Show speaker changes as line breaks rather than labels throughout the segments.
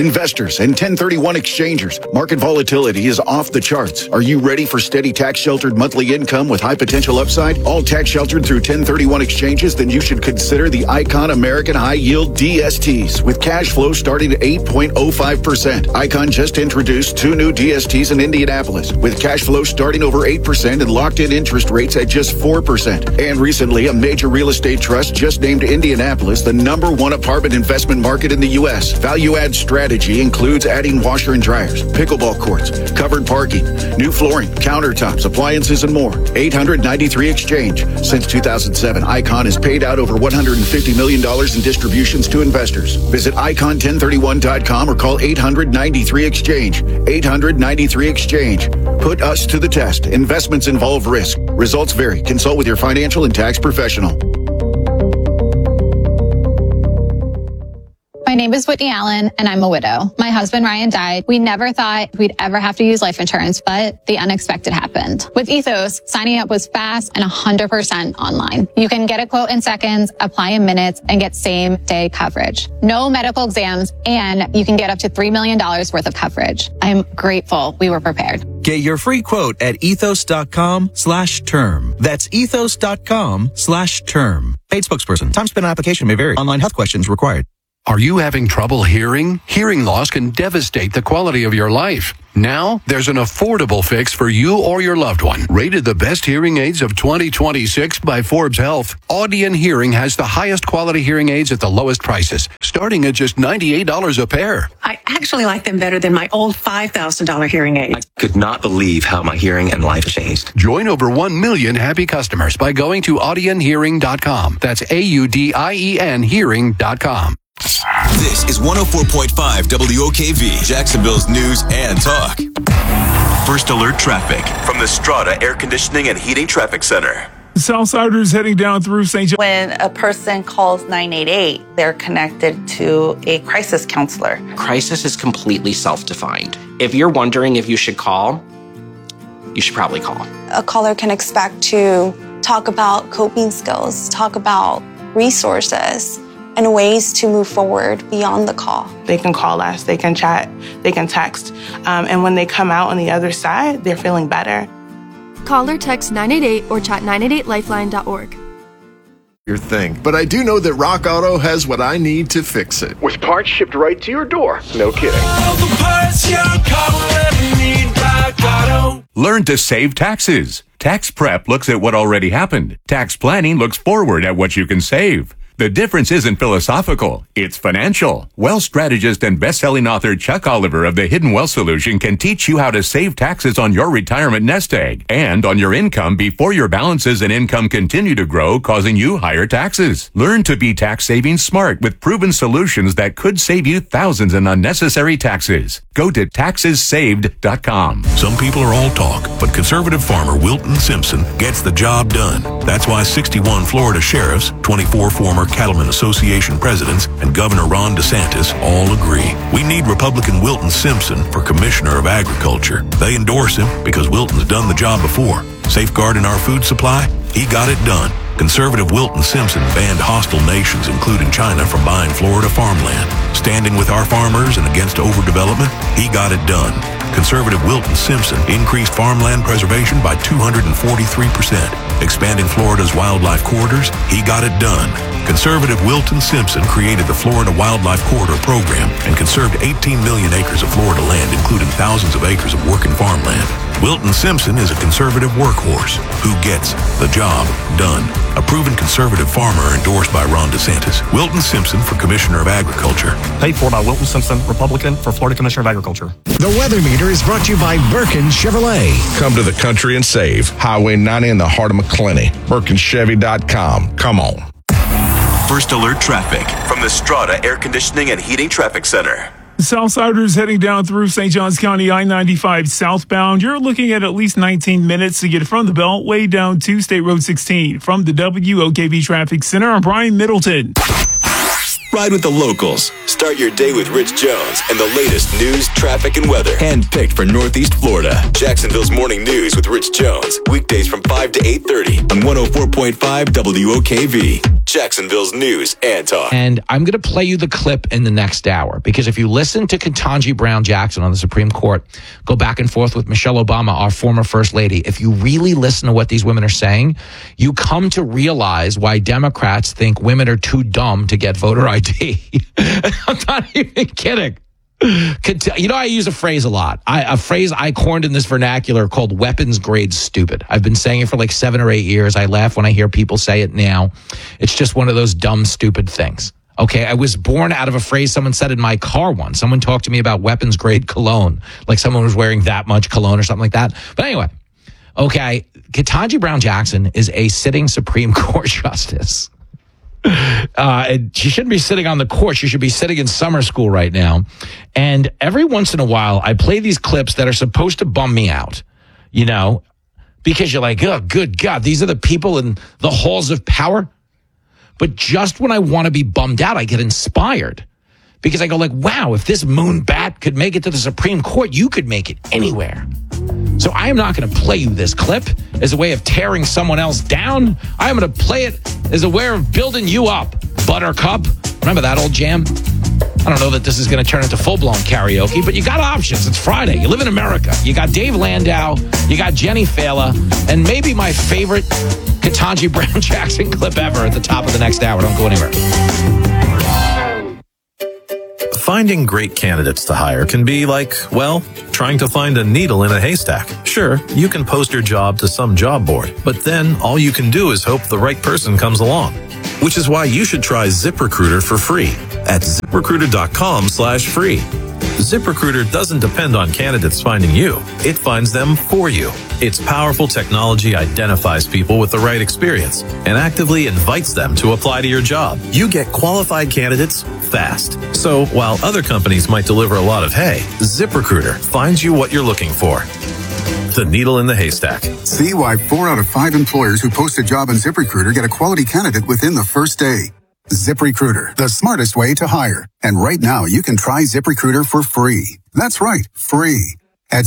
investors, and 1031 exchangers. Market volatility is off the charts. Are you ready for steady tax-sheltered monthly income with high potential upside? All tax-sheltered through 1031 exchanges? Then you should consider the Icon American High Yield DSTs with cash flow starting at 8.05%. Icon just introduced 2 new DSTs in Indianapolis with cash flow starting over 8% and locked-in interest rates at just 4%. And recently, a major real estate trust just named Indianapolis the #1 apartment investment market in the U.S. Value-add strategy includes adding washer and dryers, pickleball courts, covered parking, new flooring, countertops, appliances, and more. 893 Exchange. Since 2007, Icon has paid out over $150 million in distributions to investors. Visit icon1031.com or call 893-EXCHANGE. 893-EXCHANGE. Put us to the test. Investments involve risk. Results vary. Consult with your financial and tax professional.
My name is Whitney Allen, and I'm a widow. My husband, Ryan, died. We never thought we'd ever have to use life insurance, but the unexpected happened. With Ethos, signing up was fast and 100% online. You can get a quote in seconds, apply in minutes, and get same-day coverage. No medical exams, and you can get up to $3 million worth of coverage. I'm grateful we were prepared.
Get your free quote at ethos.com/term. That's ethos.com/term. Paid spokesperson. Time spent on application may vary. Online health questions required.
Are you having trouble hearing? Hearing loss can devastate the quality of your life. Now, there's an affordable fix for you or your loved one. Rated the best hearing aids of 2026 by Forbes Health, Audion Hearing has the highest quality hearing aids at the lowest prices, starting at just $98 a pair.
I actually like them better than my old $5,000 hearing aid.
I could not believe how my hearing and life changed.
Join over 1 million happy customers by going to audionhearing.com. That's AUDIEN hearing.com.
This is 104.5 WOKV, Jacksonville's news and talk. First alert traffic from the Strata Air Conditioning and Heating Traffic Center.
Southsiders heading down through St. John.
When a person calls 988, they're connected to a crisis counselor.
Crisis is completely self-defined. If you're wondering if you should call, you should probably call.
A caller can expect to talk about coping skills, talk about resources, and ways to move forward beyond the call.
They can call us, they can chat, they can text, and when they come out on the other side, they're feeling better.
Call or text 988 or chat 988lifeline.org.
Your thing. But I do know that Rock Auto has what I need to fix it.
With parts shipped right to your door. No kidding.
All the parts your car will ever need, Rock Auto.
Learn to save taxes. Tax prep looks at what already happened. Tax planning looks forward at what you can save. The difference isn't philosophical, it's financial. Wealth strategist and best-selling author Chuck Oliver of The Hidden Wealth Solution can teach you how to save taxes on your retirement nest egg and on your income before your balances and income continue to grow, causing you higher taxes. Learn to be tax saving smart with proven solutions that could save you thousands in unnecessary taxes. Go to taxessaved.com.
Some people are all talk, but conservative farmer Wilton Simpson gets the job done. That's why 61 Florida sheriffs, 24 former Cattlemen Association presidents, and Governor Ron DeSantis all agree. We need Republican Wilton Simpson for Commissioner of Agriculture. They endorse him because Wilton's done the job before. Safeguarding our food supply? He got it done. Conservative Wilton Simpson banned hostile nations, including China, from buying Florida farmland. Standing with our farmers and against overdevelopment? He got it done. Conservative Wilton Simpson increased farmland preservation by 243%. Expanding Florida's wildlife corridors? He got it done. Conservative Wilton Simpson created the Florida Wildlife Corridor Program and conserved 18 million acres of Florida land, including thousands of acres of working farmland. Wilton Simpson is a conservative workhorse who gets the job done. A proven conservative farmer endorsed by Ron DeSantis. Wilton Simpson for Commissioner of Agriculture.
Paid for by Wilton Simpson, Republican, for Florida Commissioner of Agriculture.
The Weather Meter is brought to you by Birkin Chevrolet.
Come to the country and save. Highway 90 in the heart of McClenny. BirkinChevy.com. Come on.
First alert traffic from the Strata Air Conditioning and Heating Traffic Center.
Southsiders heading down through St. Johns County I-95 southbound. You're looking at least 19 minutes to get from the Beltway down to State Road 16. From the WOKV Traffic Center, I'm Brian Middleton.
Ride with the locals. Start your day with Rich Jones and the latest news, traffic, and weather. Handpicked for Northeast Florida. Jacksonville's Morning News with Rich Jones. Weekdays from 5 to 8:30 on 104.5 WOKV. Jacksonville's News and Talk.
And I'm going to play you the clip in the next hour, because if you listen to Ketanji Brown Jackson on the Supreme Court go back and forth with Michelle Obama, our former First Lady, if you really listen to what these women are saying, you come to realize why Democrats think women are too dumb to get voter ID. I'm not even kidding. You know, I use a phrase a lot. A phrase I coined in this vernacular called weapons grade stupid. I've been saying it for like 7 or 8 years. I laugh when I hear people say it now. It's just one of those dumb, stupid things. Okay, I was born out of a phrase someone said in my car once. Someone talked to me about weapons grade cologne, like someone was wearing that much cologne or something like that. But anyway, okay, Ketanji Brown Jackson is a sitting Supreme Court justice. She shouldn't be sitting on the court. She should be sitting in summer school right now. And every once in a while, I play these clips that are supposed to bum me out, you know, because you're like, oh, good God, these are the people in the halls of power. But just when I want to be bummed out, I get inspired, because I go like, wow, if this moon bat could make it to the Supreme Court, you could make it anywhere. So I am not going to play you this clip as a way of tearing someone else down. I am going to play it as a way of building you up, Buttercup. Remember that old jam? I don't know that this is going to turn into full-blown karaoke, but you got options. It's Friday. You live in America. You got Dave Landau. You got Jenny Fela. And maybe my favorite Ketanji Brown Jackson clip ever at the top of the next hour. Don't go anywhere.
Finding great candidates to hire can be like, well, trying to find a needle in a haystack. Sure, you can post your job to some job board, but then all you can do is hope the right person comes along. Which is why you should try ZipRecruiter for free at ZipRecruiter.com/free. ZipRecruiter doesn't depend on candidates finding you. It finds them for you. Its powerful technology identifies people with the right experience and actively invites them to apply to your job. You get qualified candidates fast. So while other companies might deliver a lot of hay, ZipRecruiter finds you what you're looking for. The needle in the haystack.
See why 4 out of 5 employers who post a job on ZipRecruiter get a quality candidate within the first day. ZipRecruiter, the smartest way to hire. And right now, you can try ZipRecruiter for free. That's right, free. At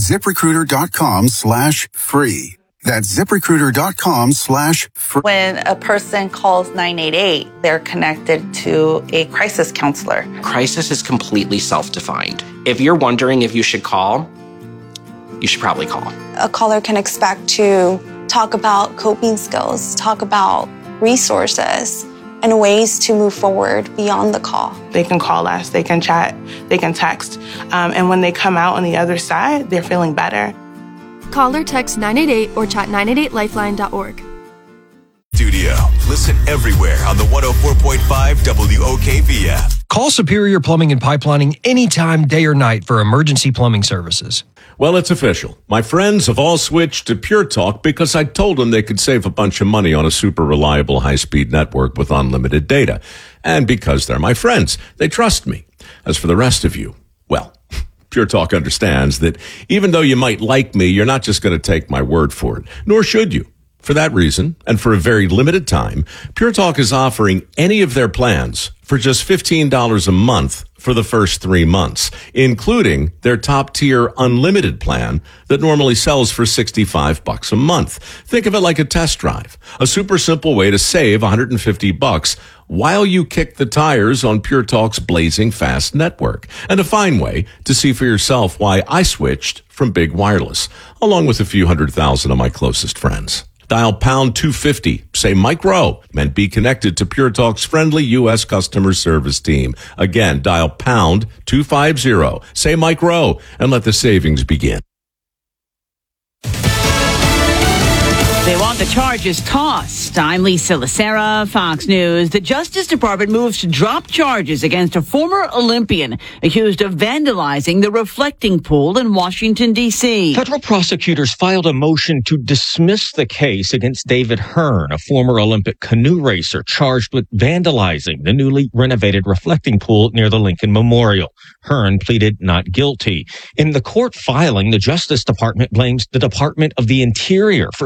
ZipRecruiter.com/free. That's ZipRecruiter.com/free.
When a person calls 988, they're connected to a crisis counselor.
Crisis is completely self-defined. If you're wondering if you should call, you should probably call.
A caller can expect to talk about coping skills, talk about resources, and ways to move forward beyond the call.
They can call us, they can chat, they can text. And when they come out on the other side, they're feeling better.
Call or text 988 or chat 988lifeline.org.
Studio. Listen everywhere on the 104.5 WOKV app.
Call Superior Plumbing and Pipelining anytime, day or night, for emergency plumbing services.
Well, it's official. My friends have all switched to Pure Talk because I told them they could save a bunch of money on a super reliable high-speed network with unlimited data. And because they're my friends, they trust me. As for the rest of you, well, Pure Talk understands that even though you might like me, you're not just going to take my word for it, nor should you. For that reason, and for a very limited time, Pure Talk is offering any of their plans for just $15 a month for the first 3 months, including their top-tier unlimited plan that normally sells for $65 a month. Think of it like a test drive, a super simple way to save $150 while you kick the tires on Pure Talk's blazing fast network, and a fine way to see for yourself why I switched from big wireless, along with a few 100,000 of my closest friends. Dial pound 250, say Mike Rowe, and be connected to Pure Talk's friendly U.S. customer service team. Again, dial pound 250, say Mike Rowe, and let the savings begin.
They want the charges tossed. I'm Lisa Lacera, Fox News. The Justice Department moves to drop charges against a former Olympian accused of vandalizing the reflecting pool in Washington, D.C.
Federal prosecutors filed a motion to dismiss the case against David Hearn, a former Olympic canoe racer charged with vandalizing the newly renovated reflecting pool near the Lincoln Memorial. Hearn pleaded not guilty. In the court filing, the Justice Department blames the Department of the Interior for slowly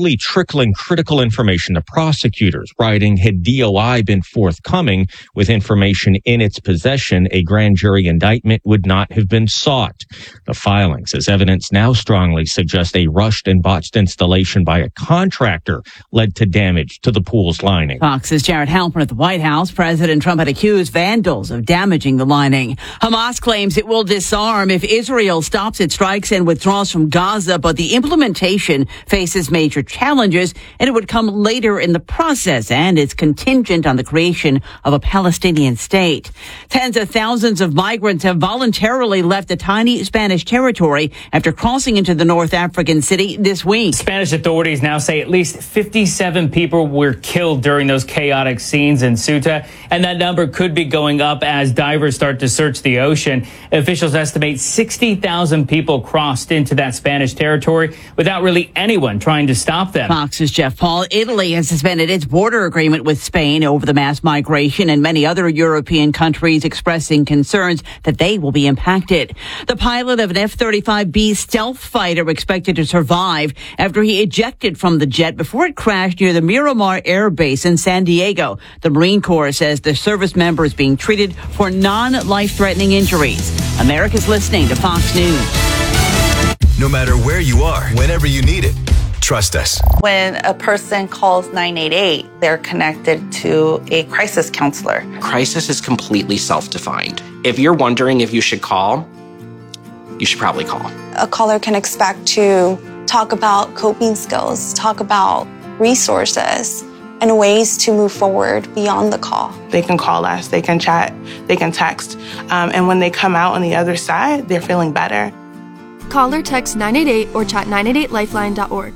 slowly trickling critical information to prosecutors, writing, had DOI been forthcoming with information in its possession, a grand jury indictment would not have been sought. The filings, as evidence now strongly suggest a rushed and botched installation by a contractor led to damage to the pool's lining.
Fox's Jared Halpern at the White House. President Trump had accused vandals of damaging the lining. Hamas claims it will disarm if Israel stops its strikes and withdraws from Gaza, but the implementation faces major challenges, and it would come later in the process, and it's contingent on the creation of a Palestinian state. Tens of thousands of migrants have voluntarily left the tiny Spanish territory after crossing into the North African city this week.
Spanish authorities now say at least 57 people were killed during those chaotic scenes in Ceuta, and that number could be going up as divers start to search the ocean. Officials estimate 60,000 people crossed into that Spanish territory without really anyone trying to stop them.
Fox's Jeff Paul. Italy has suspended its border agreement with Spain over the mass migration, and many other European countries expressing concerns that they will be impacted. The pilot of an F-35B stealth fighter expected to survive after he ejected from the jet before it crashed near the Miramar Air Base in San Diego. The Marine Corps says the service member is being treated for non-life-threatening injuries. America's listening to Fox News.
No matter where you are, whenever you need it, trust us.
When a person calls 988, they're connected to a crisis counselor.
Crisis is completely self-defined. If you're wondering if you should call, you should probably call.
A caller can expect to talk about coping skills, talk about resources, and ways to move forward beyond the call.
They can call us, they can chat, they can text, and when they come out on the other side, they're feeling better.
Call or text 988 or chat 988lifeline.org.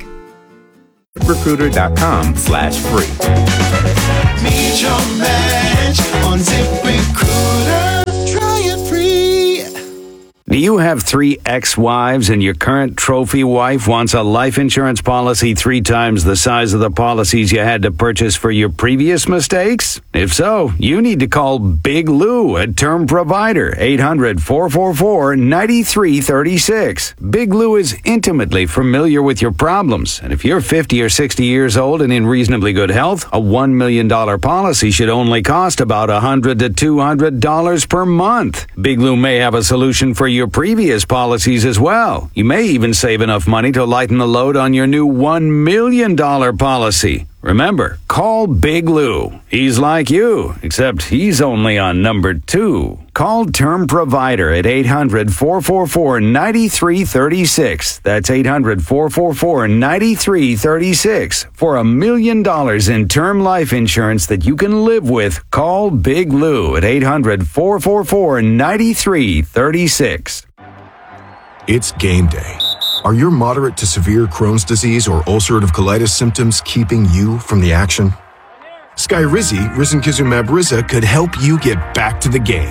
ZipRecruiter.com/free.
Meet your match on ZipRecruiter. Try it free.
Do you have 3 ex-wives and your current trophy wife wants a life insurance policy 3 times the size of the policies you had to purchase for your previous mistakes? If so, you need to call Big Lou at Term Provider, 800-444-9336. Big Lou is intimately familiar with your problems, and if you're 50 or 60 years old and in reasonably good health, a $1 million policy should only cost about $100 to $200 per month. Big Lou may have a solution for your previous policies as well. You may even save enough money to lighten the load on your new $1 million policy. Remember, call Big Lou. He's like you, except he's only on number 2. Call Term Provider at 800-444-9336. That's 800-444-9336 for $1 million in term life insurance that you can live with. Call Big Lou at 800-444-9336.
It's game day. Are your moderate to severe Crohn's disease or ulcerative colitis symptoms keeping you from the action? Skyrizi, risankizumab Riza, could help you get back to the game.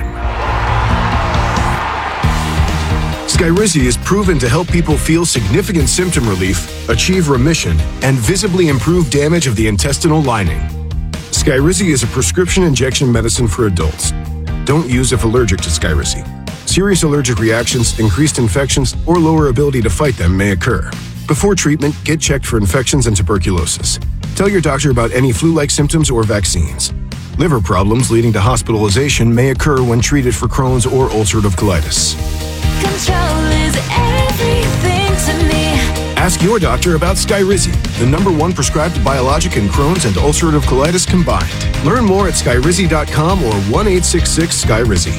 Skyrizi is proven to help people feel significant symptom relief, achieve remission, and visibly improve damage of the intestinal lining. Skyrizi is a prescription injection medicine for adults. Don't use if allergic to Skyrizi. Serious allergic reactions, increased infections, or lower ability to fight them may occur. Before treatment, get checked for infections and tuberculosis. Tell your doctor about any flu-like symptoms or vaccines. Liver problems leading to hospitalization may occur when treated for Crohn's or ulcerative colitis.
Control is everything to me.
Ask your doctor about Skyrizi, the #1 prescribed biologic in Crohn's and ulcerative colitis combined. Learn more at skyrizi.com or 1-866-SKYRIZI.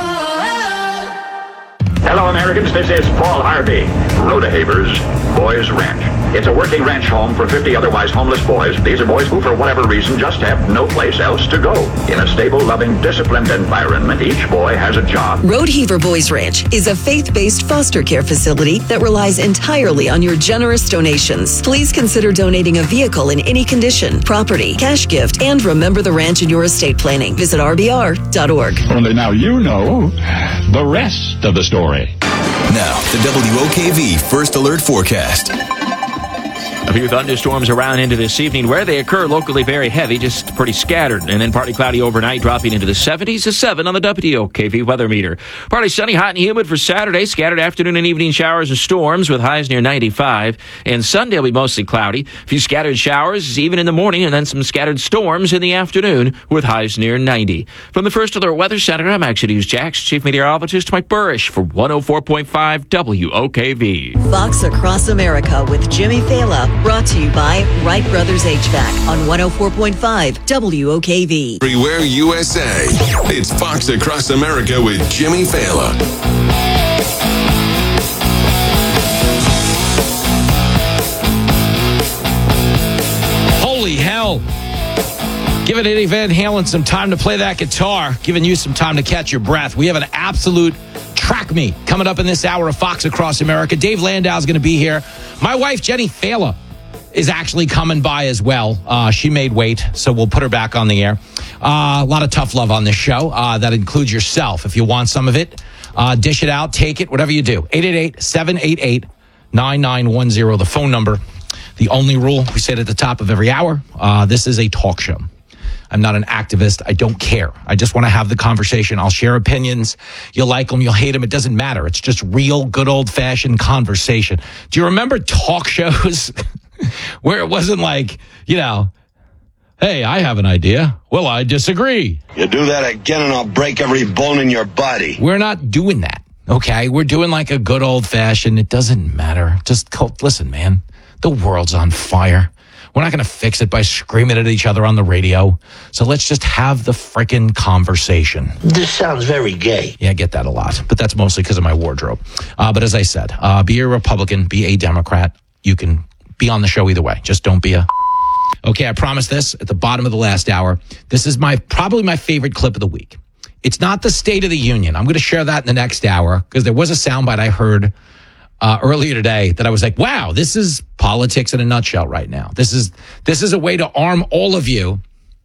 Hello, Americans. This is Paul Harvey. Rodehaver's Boys Ranch. It's a working ranch home for 50 otherwise homeless boys. These are boys who, for whatever reason, just have no place else to go. In a stable, loving, disciplined environment, each boy has a job.
Rodeheaver Boys Ranch is a faith-based foster care facility that relies entirely on your generous donations. Please consider donating a vehicle in any condition, property, cash gift, and remember the ranch in your estate planning. Visit rbr.org.
Only now you know the rest of the story.
Now, the WOKV First Alert Forecast.
A few thunderstorms around into this evening. Where they occur, locally very heavy, just pretty scattered. And then partly cloudy overnight, dropping into the 70s to 7 on the WOKV weather meter. Partly sunny, hot and humid for Saturday. Scattered afternoon and evening showers and storms with highs near 95. And Sunday will be mostly cloudy. A few scattered showers even in the morning, and then some scattered storms in the afternoon with highs near 90. From the First Alert Weather Center, I'm Action News Jax Chief Meteorologist Mike Burrish for 104.5 WOKV.
Fox Across America with Jimmy Fallon, brought to you by Wright Brothers HVAC on 104.5 WOKV.
Everywhere USA. It's Fox Across America with Jimmy Fallon.
Holy hell. Giving Eddie Van Halen some time to play that guitar, giving you some time to catch your breath. We have an absolute track meet coming up in this hour of Fox Across America. Dave Landau is going to be here. My wife, Jenny Fallon, is actually coming by as well. She made weight, so we'll put her back on the air. A lot of tough love on this show. That includes yourself. If you want some of it, dish it out, take it, whatever you do. 888-788-9910, the phone number. The only rule, we say it at the top of every hour, this is a talk show. I'm not an activist. I don't care. I just want to have the conversation. I'll share opinions. You'll like them. You'll hate them. It doesn't matter. It's just real, good old-fashioned conversation. Do you remember talk shows where it wasn't like, hey, I have an idea. Well, I disagree.
You do that again and I'll break every bone in your body.
We're not doing that, okay? We're doing like a good old-fashioned, it doesn't matter. Just listen, man. The world's on fire. We're not going to fix it by screaming at each other on the radio. So let's just have the frickin' conversation.
This sounds very gay.
Yeah, I get that a lot. But that's mostly because of my wardrobe. But as I said, be a Republican, be a Democrat. You can be on the show either way. Just don't be a... Okay, I promise this at the bottom of the last hour. This is probably my favorite clip of the week. It's not the State of the Union. I'm going to share that in the next hour because there was a soundbite I heard earlier today that I was like, wow, this is politics in a nutshell right now. This is a way to arm all of you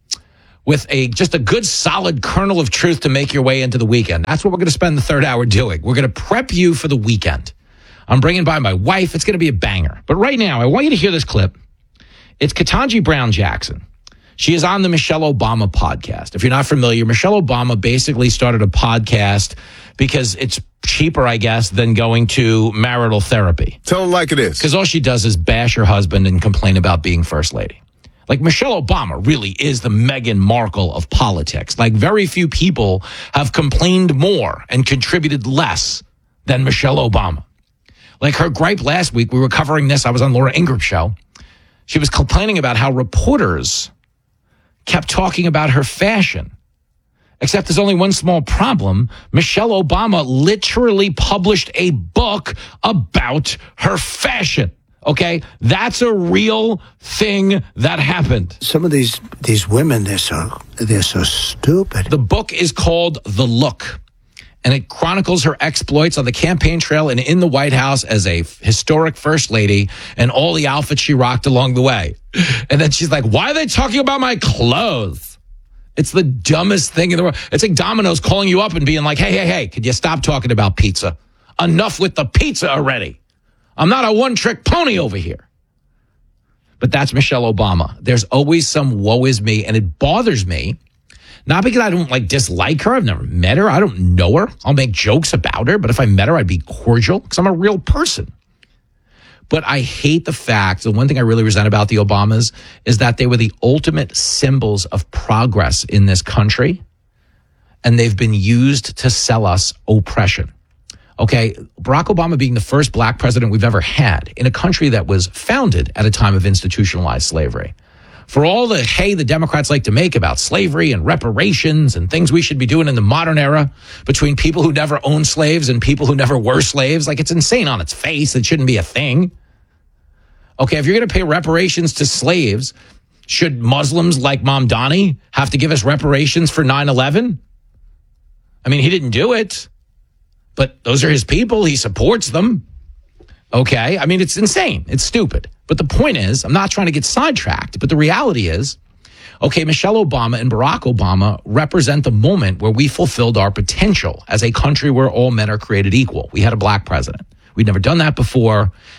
with just a good solid kernel of truth to make your way into the weekend. That's what we're going to spend the third hour doing. We're going to prep you for the weekend. I'm bringing by my wife. It's going to be a banger. But right now, I want you to hear this clip. It's Ketanji Brown Jackson. She is on the Michelle Obama podcast. If you're not familiar, Michelle Obama basically started a podcast because it's cheaper, I guess, than going to marital therapy.
Tell it like it is.
Because all she does is bash her husband and complain about being first lady. Like, Michelle Obama really is the Meghan Markle of politics. Like, very few people have complained more and contributed less than Michelle Obama. Like, her gripe last week, we were covering this. I was on Laura Ingram's show. She was complaining about how reporters kept talking about her fashion. Except there's only one small problem. Michelle Obama literally published a book about her fashion. Okay? That's a real thing that happened.
Some of these women, they're so stupid.
The book is called The Look, and it chronicles her exploits on the campaign trail and in the White House as a historic first lady and all the outfits she rocked along the way. And then she's like, why are they talking about my clothes? It's the dumbest thing in the world. It's like Domino's calling you up and being like, hey, could you stop talking about pizza? Enough with the pizza already. I'm not a one-trick pony over here. But that's Michelle Obama. There's always some woe is me, and it bothers me. Not because I don't dislike her. I've never met her. I don't know her. I'll make jokes about her. But if I met her, I'd be cordial because I'm a real person. But I hate the fact, the one thing I really resent about the Obamas is that they were the ultimate symbols of progress in this country. And they've been used to sell us oppression. Okay, Barack Obama being the first black president we've ever had in a country that was founded at a time of institutionalized slavery. For all the hay the Democrats like to make about slavery and reparations and things we should be doing in the modern era between people who never owned slaves and people who never were slaves, like, it's insane on its face. It shouldn't be a thing. Okay, if you're going to pay reparations to slaves, should Muslims like Mamdani have to give us reparations for 9/11? I mean, he didn't do it, but those are his people. He supports them. Okay, I mean, it's insane. It's stupid. But the point is, I'm not trying to get sidetracked, but the reality is, okay, Michelle Obama and Barack Obama represent the moment where we fulfilled our potential as a country where all men are created equal. We had a black president. We'd never done that before.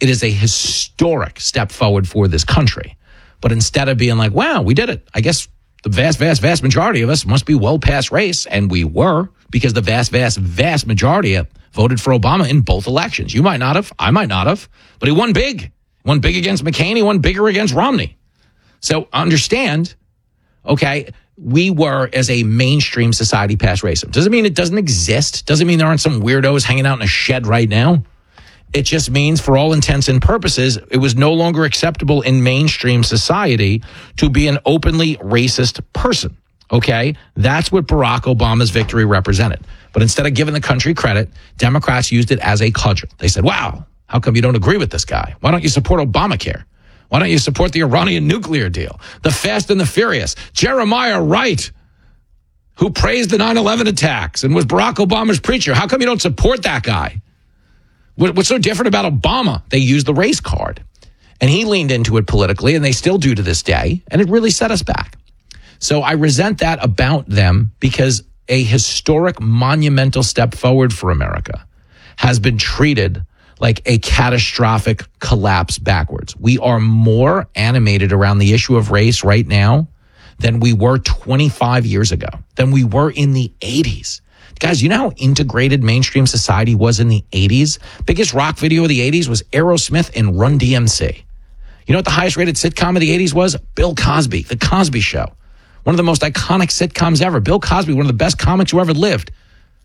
It is a historic step forward for this country. But instead of being like, wow, we did it, I guess the vast, vast, vast majority of us must be well past race. And we were, because the vast, vast, vast majority voted for Obama in both elections. You might not have. I might not have. But he won big. Won big against McCain. He won bigger against Romney. So understand, okay, we were, as a mainstream society, past racism. Doesn't mean it doesn't exist. Doesn't mean there aren't some weirdos hanging out in a shed right now. It just means, for all intents and purposes, it was no longer acceptable in mainstream society to be an openly racist person. Okay? That's what Barack Obama's victory represented. But instead of giving the country credit, Democrats used it as a cudgel. They said, wow, how come you don't agree with this guy? Why don't you support Obamacare? Why don't you support the Iranian nuclear deal? The Fast and the Furious? Jeremiah Wright, who praised the 9/11 attacks and was Barack Obama's preacher. How come you don't support that guy? What's so different about Obama? They used the race card. And he leaned into it politically, and they still do to this day. And it really set us back. So I resent that about them, because a historic, monumental step forward for America has been treated like a catastrophic collapse backwards. We are more animated around the issue of race right now than we were 25 years ago, than we were in the 80s. Guys, you know how integrated mainstream society was in the 80s? Biggest rock video of the 80s was Aerosmith and Run DMC. You know what the highest rated sitcom of the 80s was? Bill Cosby, The Cosby Show. One of the most iconic sitcoms ever. Bill Cosby, one of the best comics who ever lived.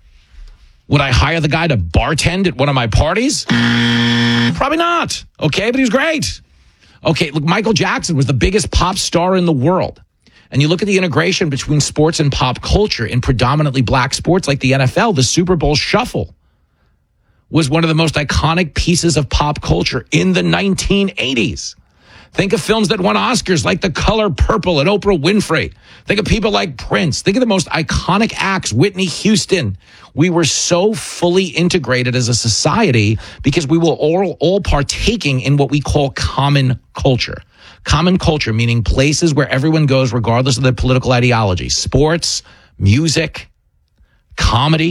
Would I hire the guy to bartend at one of my parties? Probably not. Okay, but he was great. Okay, look, Michael Jackson was the biggest pop star in the world. And you look at the integration between sports and pop culture in predominantly black sports like the NFL, the Super Bowl Shuffle was one of the most iconic pieces of pop culture in the 1980s. Think of films that won Oscars like The Color Purple and Oprah Winfrey. Think of people like Prince. Think of the most iconic acts, Whitney Houston. We were so fully integrated as a society because we were all partaking in what we call common culture. Common culture, meaning places where everyone goes regardless of their political ideology. Sports, music, comedy.